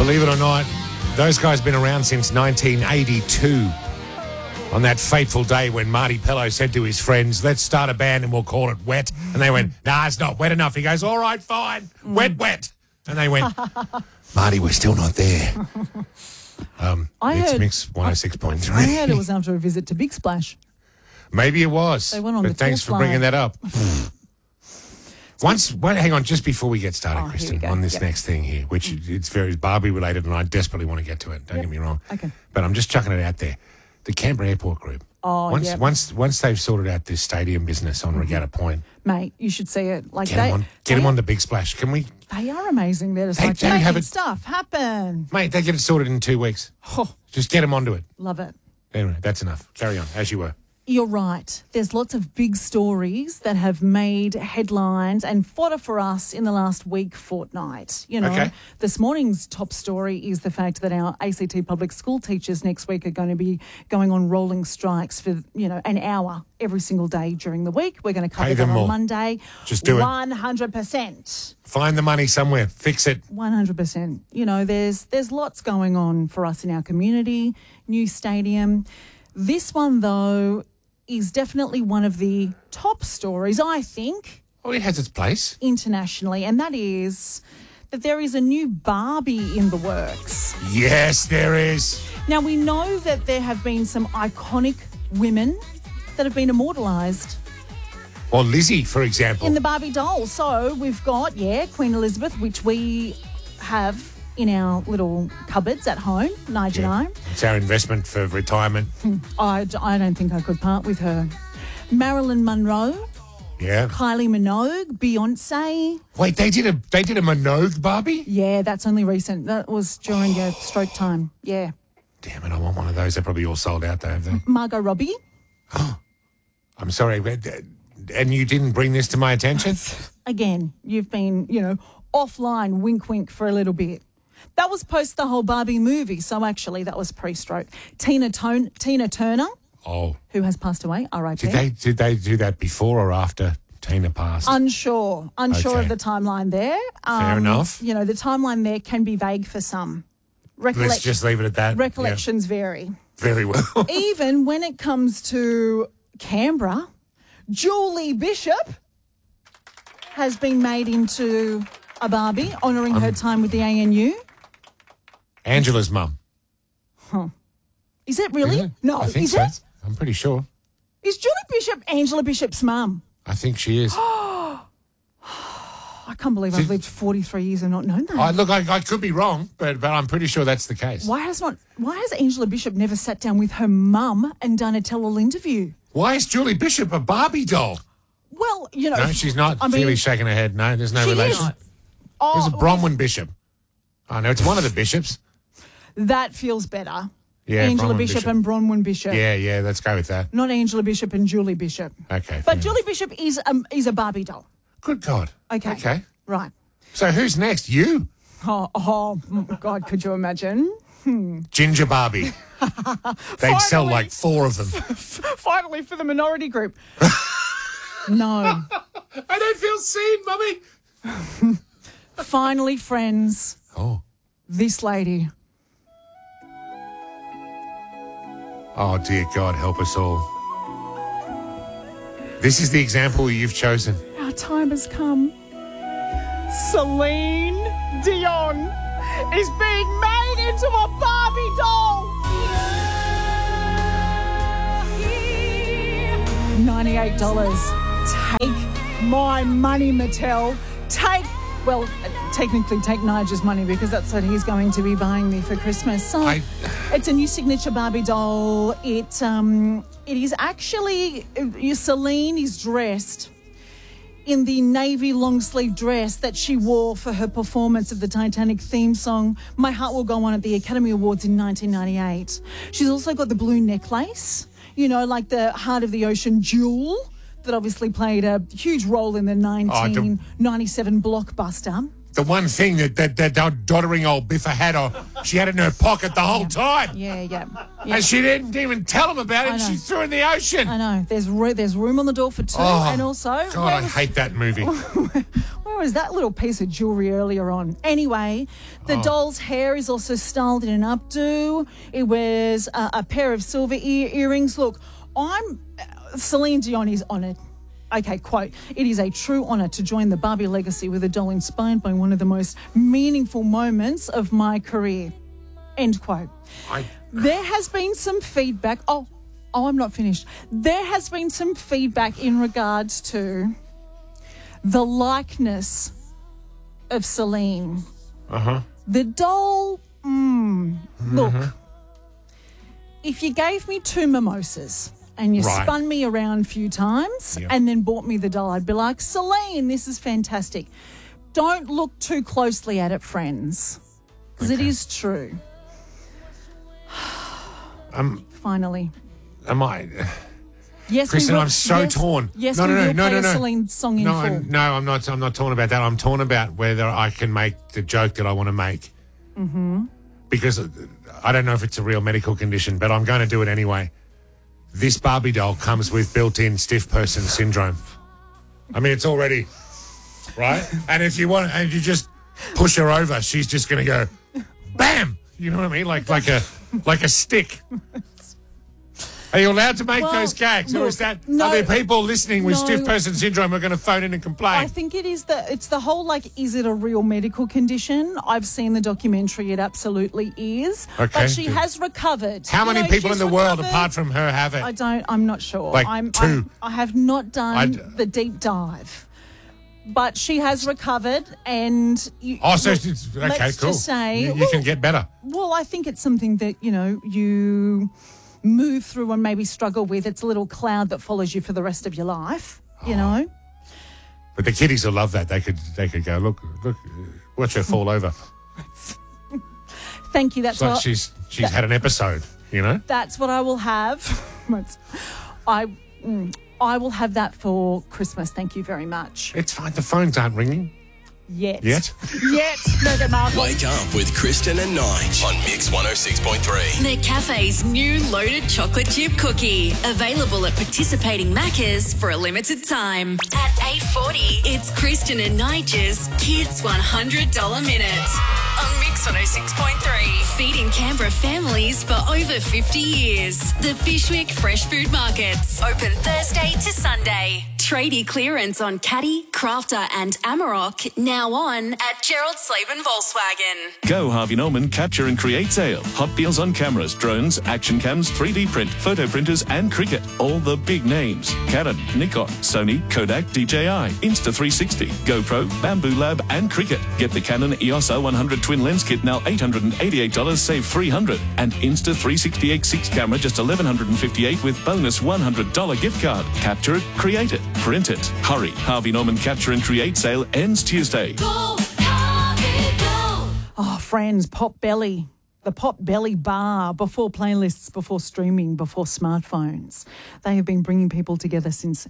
Believe it or not, those guys have been around since 1982. On that fateful day when Marty Pello said to his friends, let's start a band and we'll call it Wet. And they went, nah, it's not wet enough. He goes, all right, fine, wet. And they went, Marty, we're still not there. It's Mix 106.3. I heard it was after a visit to Big Splash. Maybe it was. They went on but the thanks tour for bringing flight. that up. Hang on, just before we get started, Kristen, on this next thing here, which it's very Barbie related and I desperately want to get to it. Don't get me wrong. Okay. But I'm just chucking it out there. The Canberra Airport Group. Once they've sorted out this stadium business on Regatta Point. Mate, you should see it. Like Get them on the Big Splash. Can we? They are amazing. They're just making stuff happen. Mate, they get it sorted in 2 weeks. Oh, Just get them onto it. love it. Anyway, that's enough. Carry on, as you were. You're right. There's lots of big stories that have made headlines and fodder for us in the last week, fortnight. You know, Okay. This morning's top story is the fact that our ACT public school teachers next week are going to be going on rolling strikes for, an hour every single day during the week. We're going to cover Pay that them on more. Monday. Just do it. 100%. Find the money somewhere. Fix it. 100%. There's lots going on for us in our community, new stadium. This one, though, is definitely one of the top stories, I think, Well, it has its place. internationally, and that is that there is a new Barbie in the works. Yes, there is. Now, we know that there have been some iconic women that have been immortalised Or Lizzie, for example. in the Barbie doll. So we've got, Queen Elizabeth, which we have in our little cupboards at home, Nigel and I. It's our investment for retirement. I don't think I could part with her. Marilyn Monroe, Yeah. Kylie Minogue, Beyonce. Wait, they did a Minogue Barbie? Yeah, that's only recent. That was during your stroke time. Yeah. Damn it, I want one of those. They're probably all sold out, though, have they? Margot Robbie. I'm sorry, and you didn't bring this to my attention? Again, you've been, offline, wink, wink for a little bit. That was post the whole Barbie movie, so actually that was pre-stroke. Tina Turner, Oh. who has passed away, R.I.P. Did they do that before or after Tina passed? Unsure Okay. of the timeline there. Fair enough. The timeline there can be vague for some. Let's just leave it at that. Recollections vary. Yeah, very well. Even when it comes to Canberra, Julie Bishop has been made into a Barbie, honouring her time with the ANU. Angela's mum. Is it really? Isn't it? No, I think is so. it? I'm pretty sure. Is Julie Bishop Angela Bishop's mum? I think she is. I can't believe I've lived 43 years and not known that. Look, I could be wrong, but I'm pretty sure that's the case. Why has Angela Bishop never sat down with her mum and done a tell-all interview? Why is Julie Bishop a Barbie doll? Well, No, she's not. Feely's shaking her head. No, there's no she relation. is. There's a Bronwyn Bishop. Oh, no, it's one of the bishops. That feels better. Yeah, Angela Bronwyn Bishop and Bronwyn Bishop. Yeah, let's go with that. Not Angela Bishop and Julie Bishop. Okay. But Julie Bishop is a Barbie doll. Good God. Okay. Right. So who's next? You? Oh, God, could you imagine? Ginger Barbie. They'd sell Finally. like 4 of them. Finally for the minority group. No. I don't feel seen, Mummy. Finally, friends, Oh. this lady. Oh, dear God, help us all. This is the example you've chosen. Our time has come. Celine Dion is being made into a Barbie doll. $98. Take my money, Mattel. Technically take Nigel's money because that's what he's going to be buying me for Christmas. So it's a new signature Barbie doll. It is actually, Celine is dressed in the navy long sleeve dress that she wore for her performance of the Titanic theme song, My Heart Will Go On, at the Academy Awards in 1998. She's also got the blue necklace, like the Heart of the Ocean jewel that obviously played a huge role in the 1997 blockbuster. The one thing that doddering old Biffa had, she had it in her pocket the whole time. Yeah. And she didn't even tell him about it. She threw it in the ocean. I know. There's room on the door for 2. Oh, and also... God, I hate that movie. Where Where was that little piece of jewellery earlier on? Anyway, the doll's hair is also styled in an updo. It wears a pair of silver earrings. Look, Celine Dion is honoured. Okay, quote, "It is a true honour to join the Barbie legacy with a doll inspired by one of the most meaningful moments of my career." End quote. There has been some feedback. Oh, I'm not finished. There has been some feedback in regards to the likeness of Celine. The doll, look, if you gave me 2 mimosas and you spun me around a few times and then bought me the doll, I'd be like, Celine, this is fantastic. Don't look too closely at it, friends, because it is true. Finally. Am I? Yes, Kristen, I'm so torn. Yes, we will play a Celine song in full. No, I'm not torn about that. I'm torn about whether I can make the joke that I want to make. Because I don't know if it's a real medical condition, but I'm going to do it anyway. This Barbie doll comes with built-in stiff person syndrome. I mean, it's already, right? And if you want, and you just push her over, she's just going to go, bam! You know what I mean? Like a stick. Are you allowed to make those gags, or is that are there people listening with stiff person syndrome who are going to phone in and complain? I think it's the whole is it a real medical condition? I've seen the documentary; it absolutely is. Okay, but she has recovered. How many people in the world apart from her have it? I'm not sure. Like 2. I have not done the deep dive. But she has recovered, and let's cool. Just say you can get better. Well, I think it's something that you move through and maybe struggle with. It's a little cloud that follows you for the rest of your life, you know. But the kiddies will love that. They could go, look, watch her fall over. Thank you. That's it's like she's had an episode, you know. That's what I will have. I will have that for Christmas. Thank you very much. It's fine. The phones aren't ringing. Yet. Wake up with Kristen and Nige on Mix 106.3. McCafe's new loaded chocolate chip cookie. Available at participating Maccas for a limited time. At 8:40, it's Kristen and Nige's Kids $100 Minute. On Mix 106.3. Feeding Canberra families for over 50 years. The Fishwick Fresh Food Markets. Open Thursday to Sunday. Tradie clearance on Caddy, Crafter and Amarok now on at Gerald Slavin Volkswagen. Go Harvey Norman Capture and Create Sale. Hot deals on cameras, drones, action cams, 3D print, photo printers and cricket. All the big names. Canon, Nikon, Sony, Kodak, DJI, Insta360, GoPro, Bamboo Lab and cricket. Get the Canon EOS R100 twin lens kit now $888, save $300. And Insta360 X6 camera just $1,158 with bonus $100 gift card. Capture it, create it. Print it. Hurry. Harvey Norman Capture and Create sale ends Tuesday. Go, Harvey, go. Oh, friends, Potbelly. The Potbelly Bar. Before playlists, before streaming, before smartphones. They have been bringing people together since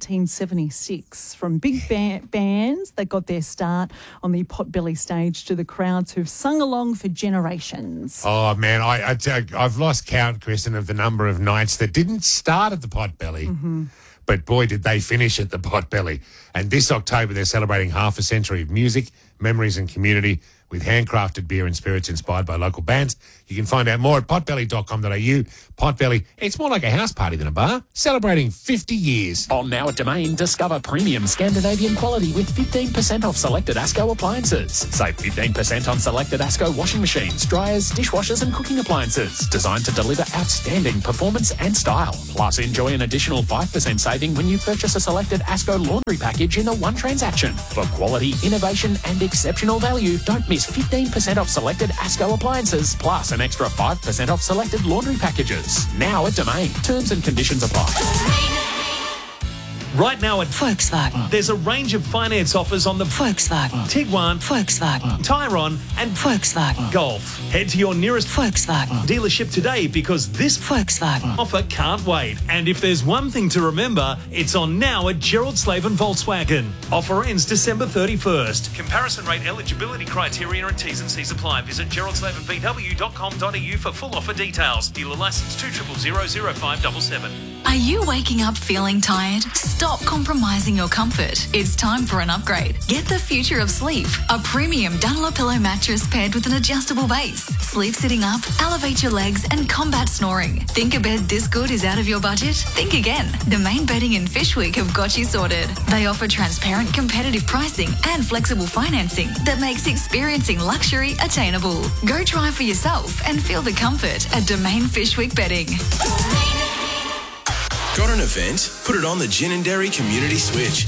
1976. From big bands that got their start on the Potbelly stage to the crowds who've sung along for generations. Oh, man, I've lost count, Kristen, of the number of nights that didn't start at the Potbelly. But boy, did they finish at the Potbelly. And this October, they're celebrating half a century of music, memories and community with handcrafted beer and spirits inspired by local bands. You can find out more at potbelly.com.au. Potbelly, it's more like a house party than a bar, celebrating 50 years. On Now at Domain, discover premium Scandinavian quality with 15% off selected ASCO appliances. Save 15% on selected ASCO washing machines, dryers, dishwashers and cooking appliances. Designed to deliver outstanding performance and style. Plus, enjoy an additional 5% saving when you purchase a selected ASCO laundry package in a one transaction. For quality, innovation and exceptional value, don't miss 15% off selected ASCO appliances, plus an extra 5% off selected laundry packages. Now at Domain. Terms and conditions apply. Right now at Volkswagen. there's a range of finance offers on the Volkswagen. Tiguan, Volkswagen. Tyron and Volkswagen. Golf. Head to your nearest Volkswagen. dealership today because this Volkswagen. offer can't wait. And if there's one thing to remember, it's on now at Gerald Slavin Volkswagen. Offer ends December 31st. Comparison rate eligibility criteria and T's and C's apply. Visit geraldslavinvw.com.au for full offer details. Dealer license 2000577. Are you waking up feeling tired? Stop compromising your comfort. It's time for an upgrade. Get the future of sleep. A premium Dunlopillow mattress paired with an adjustable base. Sleep sitting up, elevate your legs and combat snoring. Think a bed this good is out of your budget? Think again. The Main Bedding and Fishwick have got you sorted. They offer transparent competitive pricing and flexible financing that makes experiencing luxury attainable. Go try for yourself and feel the comfort at Domain Fishwick Bedding. Got an event? Put it on the Gin and Dairy Community Switch.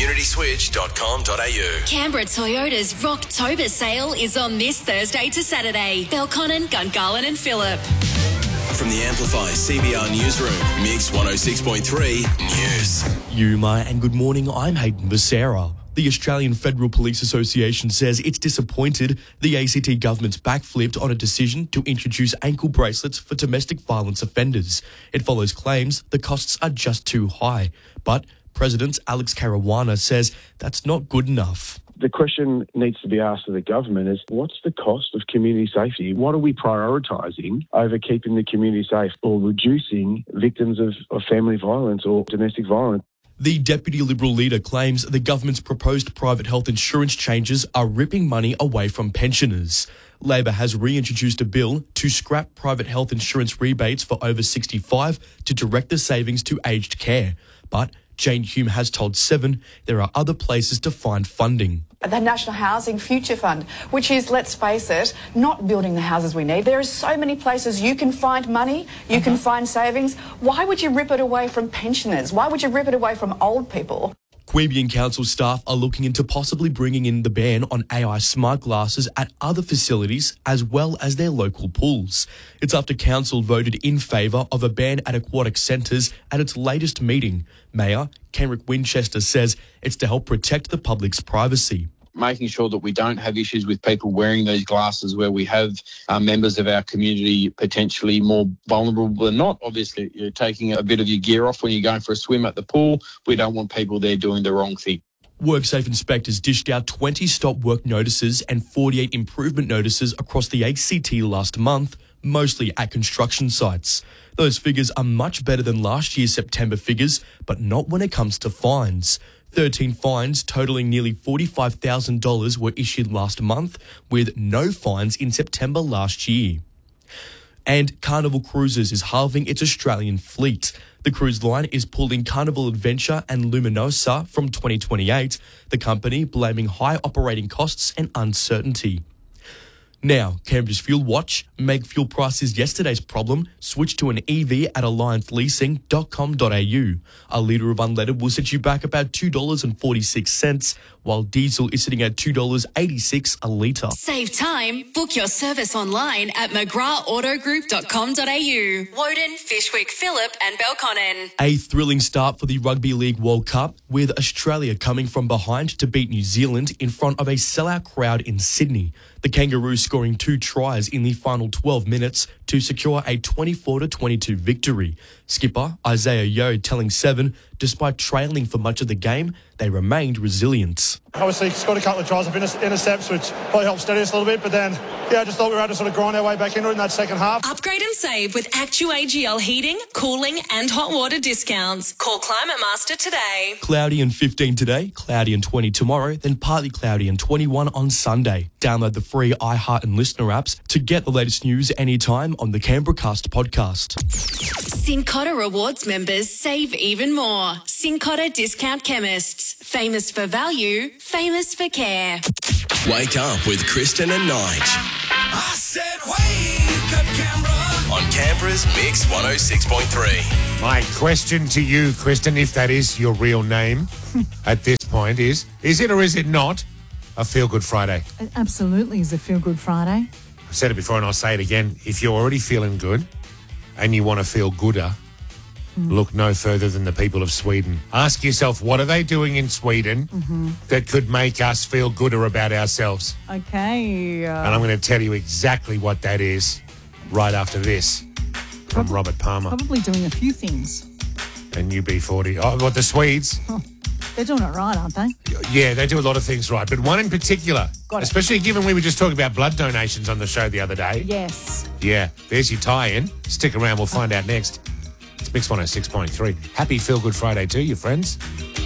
communityswitch.com.au. Canberra Toyota's Rocktober sale is on this Thursday to Saturday. Belconnen, Gungahlin and Phillip. From the Amplify CBR Newsroom, Mix 106.3 News. Yuma and good morning, I'm Hayden Becerra. The Australian Federal Police Association says it's disappointed the ACT government's backflipped on a decision to introduce ankle bracelets for domestic violence offenders. It follows claims the costs are just too high. But President Alex Caruana says that's not good enough. The question needs to be asked of the government is, what's the cost of community safety? What are we prioritising over keeping the community safe or reducing victims of family violence or domestic violence? The Deputy Liberal leader claims the government's proposed private health insurance changes are ripping money away from pensioners. Labor has reintroduced a bill to scrap private health insurance rebates for over 65 to direct the savings to aged care. But Jane Hume has told Seven there are other places to find funding. The National Housing Future Fund, which is, let's face it, not building the houses we need. There are so many places you can find money, you can find savings. Why would you rip it away from pensioners? Why would you rip it away from old people? Queanbeyan Council staff are looking into possibly bringing in the ban on AI smart glasses at other facilities as well as their local pools. It's after Council voted in favour of a ban at aquatic centres at its latest meeting. Mayor Kenrick Winchester says it's to help protect the public's privacy. Making sure that we don't have issues with people wearing these glasses where we have members of our community potentially more vulnerable than not. Obviously, you're taking a bit of your gear off when you're going for a swim at the pool. We don't want people there doing the wrong thing. WorkSafe inspectors dished out 20 stop work notices and 48 improvement notices across the ACT last month, mostly at construction sites. Those figures are much better than last year's September figures, but not when it comes to fines. 13 fines totalling nearly $45,000 were issued last month, with no fines in September last year. And Carnival Cruises is halving its Australian fleet. The cruise line is pulling Carnival Adventure and Luminosa from 2028, the company blaming high operating costs and uncertainty. Now, Canberra's Fuel Watch, make fuel prices yesterday's problem, switch to an EV at allianceleasing.com.au. A litre of unleaded will set you back about $2.46, while diesel is sitting at $2.86 a litre. Save time. Book your service online at mcgrathautogroup.com.au. Woden, Fishwick, Phillip and Belconnen. A thrilling start for the Rugby League World Cup, with Australia coming from behind to beat New Zealand in front of a sellout crowd in Sydney. The Kangaroos scoring 2 tries in the final 12 minutes to secure a 24-22 victory. Skipper Isaiah Yeo telling Seven, despite trailing for much of the game, they remained resilient. Obviously, scored a couple of tries of intercepts, which probably helped steady us a little bit, but then, I just thought we were able to sort of grind our way back into it in that second half. Upgrade and save with ActuAGL heating, cooling and hot water discounts. Call Climate Master today. Cloudy and 15 today, cloudy and 20 tomorrow, then partly cloudy and 21 on Sunday. Download the free iHeart and Listener apps to get the latest news anytime on the Canberracast podcast. Cincotta Rewards members save even more. Cincotta Discount Chemists. Famous for value, famous for care. Wake up with Kristen and Nige. I said wake up, Canberra. On Canberra's Mix 106.3. My question to you, Kristen, if that is your real name at this point, is it or is it not a Feel Good Friday? It absolutely is a Feel Good Friday. I've said it before and I'll say it again. If you're already feeling good and you want to feel gooder, look no further than the people of Sweden. Ask yourself, what are they doing in Sweden that could make us feel gooder about ourselves? Okay. And I'm going to tell you exactly what that is right after this from Robert Palmer. Probably doing a few things. And UB40. Oh, what, the Swedes? They're doing it right, aren't they? Yeah, they do a lot of things right. But one in particular, especially given we were just talking about blood donations on the show the other day. Yes. Yeah, there's your tie-in. Stick around, we'll find out next. It's Mix 106.3. Happy Feel Good Friday to you, friends.